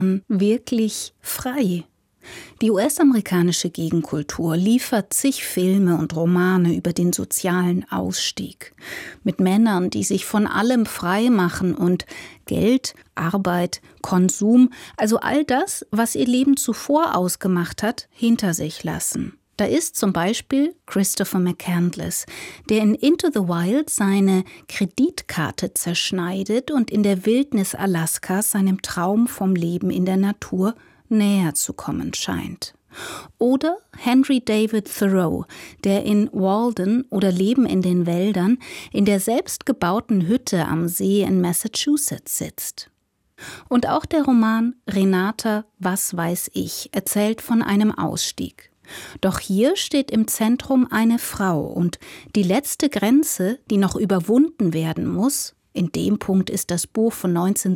wirklich frei? Die US-amerikanische Gegenkultur liefert zig Filme und Romane über den sozialen Ausstieg. Mit Männern, die sich von allem frei machen und Geld, Arbeit, Konsum, also all das, was ihr Leben zuvor ausgemacht hat, hinter sich lassen. Da ist zum Beispiel Christopher McCandless, der in Into the Wild seine Kreditkarte zerschneidet und in der Wildnis Alaskas seinem Traum vom Leben in der Natur näher zu kommen scheint. Oder Henry David Thoreau, der in Walden oder Leben in den Wäldern in der selbstgebauten Hütte am See in Massachusetts sitzt. Und auch der Roman Renata, was weiß ich, erzählt von einem Ausstieg. Doch hier steht im Zentrum eine Frau und die letzte Grenze, die noch überwunden werden muss, in dem Punkt ist das Buch von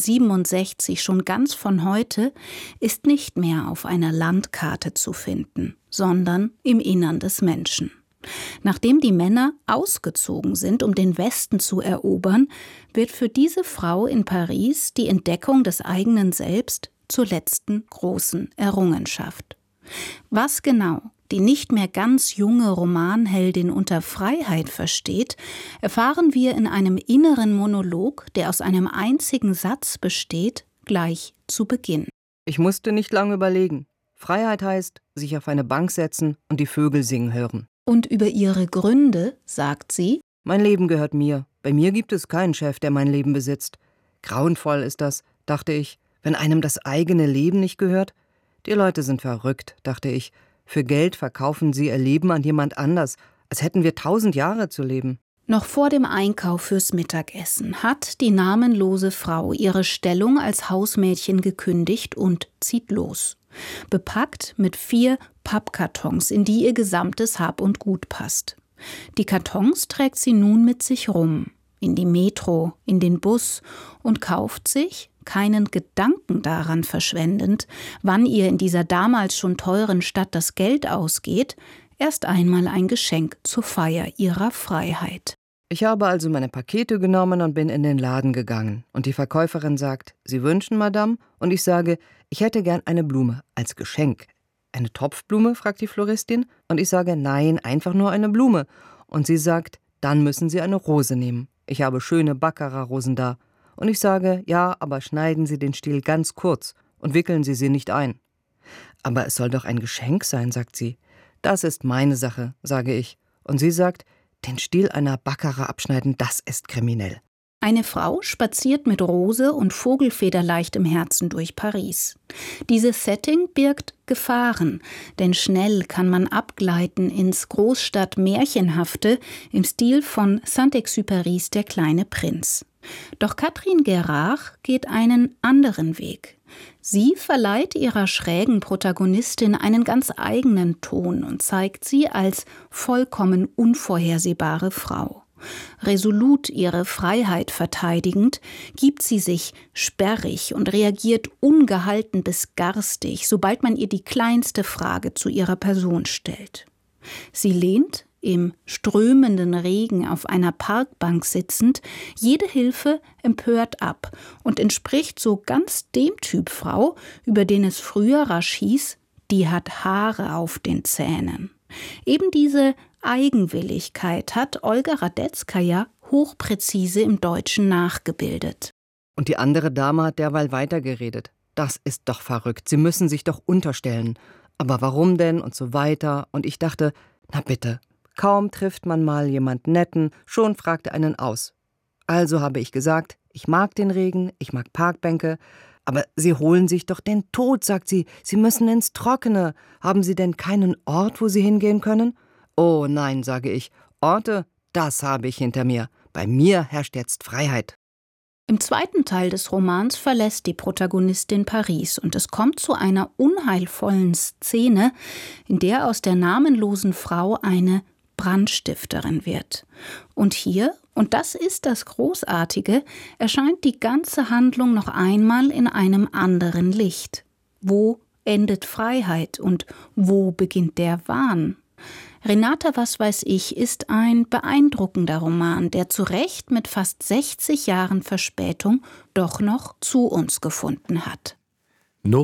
1967 schon ganz von heute, ist nicht mehr auf einer Landkarte zu finden, sondern im Innern des Menschen. Nachdem die Männer ausgezogen sind, um den Westen zu erobern, wird für diese Frau in Paris die Entdeckung des eigenen Selbst zur letzten großen Errungenschaft. Was genau die nicht mehr ganz junge Romanheldin unter Freiheit versteht, erfahren wir in einem inneren Monolog, der aus einem einzigen Satz besteht, gleich zu Beginn. Ich musste nicht lange überlegen. Freiheit heißt, sich auf eine Bank setzen und die Vögel singen hören. Und über ihre Gründe sagt sie: Mein Leben gehört mir. Bei mir gibt es keinen Chef, der mein Leben besitzt. Grauenvoll ist das, dachte ich, wenn einem das eigene Leben nicht gehört. Die Leute sind verrückt, dachte ich. Für Geld verkaufen sie ihr Leben an jemand anders, als hätten wir 1000 Jahre zu leben. Noch vor dem Einkauf fürs Mittagessen hat die namenlose Frau ihre Stellung als Hausmädchen gekündigt und zieht los. Bepackt mit 4 Pappkartons, in die ihr gesamtes Hab und Gut passt. Die Kartons trägt sie nun mit sich rum, in die Metro, in den Bus und kauft sich, keinen Gedanken daran verschwendend, wann ihr in dieser damals schon teuren Stadt das Geld ausgeht, erst einmal ein Geschenk zur Feier ihrer Freiheit. Ich habe also meine Pakete genommen und bin in den Laden gegangen. Und die Verkäuferin sagt, Sie wünschen, Madame? Und ich sage, ich hätte gern eine Blume als Geschenk. Eine Topfblume, fragt die Floristin. Und ich sage, nein, einfach nur eine Blume. Und sie sagt, dann müssen Sie eine Rose nehmen. Ich habe schöne Baccarat-Rosen da. Und ich sage, ja, aber schneiden Sie den Stiel ganz kurz und wickeln Sie sie nicht ein. Aber es soll doch ein Geschenk sein, sagt sie. Das ist meine Sache, sage ich. Und sie sagt, den Stiel einer Baccarat abschneiden, das ist kriminell. Eine Frau spaziert mit Rose und Vogelfederleicht im Herzen durch Paris. Dieses Setting birgt Gefahren, denn schnell kann man abgleiten ins Großstadt-Märchenhafte im Stil von Saint-Exupérys Der kleine Prinz. Doch Catherine Guérard geht einen anderen Weg. Sie verleiht ihrer schrägen Protagonistin einen ganz eigenen Ton und zeigt sie als vollkommen unvorhersehbare Frau. Resolut ihre Freiheit verteidigend, gibt sie sich sperrig und reagiert ungehalten bis garstig, sobald man ihr die kleinste Frage zu ihrer Person stellt. Sie lehnt, im strömenden Regen auf einer Parkbank sitzend, jede Hilfe empört ab und entspricht so ganz dem Typ Frau, über den es früher rasch hieß, die hat Haare auf den Zähnen. Eben diese Eigenwilligkeit hat Olga Radetzkaja hochpräzise im Deutschen nachgebildet. Und die andere Dame hat derweil weitergeredet. Das ist doch verrückt, Sie müssen sich doch unterstellen. Aber warum denn und so weiter? Und ich dachte, na bitte, kaum trifft man mal jemand Netten, schon fragt er einen aus. Also habe ich gesagt, ich mag den Regen, ich mag Parkbänke, aber Sie holen sich doch den Tod, sagt sie. Sie müssen ins Trockene. Haben Sie denn keinen Ort, wo Sie hingehen können? Oh nein, sage ich. Orte, das habe ich hinter mir. Bei mir herrscht jetzt Freiheit. Im zweiten Teil des Romans verlässt die Protagonistin Paris und es kommt zu einer unheilvollen Szene, in der aus der namenlosen Frau eine Brandstifterin wird. Und hier, und das ist das Großartige, erscheint die ganze Handlung noch einmal in einem anderen Licht. Wo endet Freiheit und wo beginnt der Wahn? Renata, was weiß ich, ist ein beeindruckender Roman, der zu Recht mit fast 60 Jahren Verspätung doch noch zu uns gefunden hat.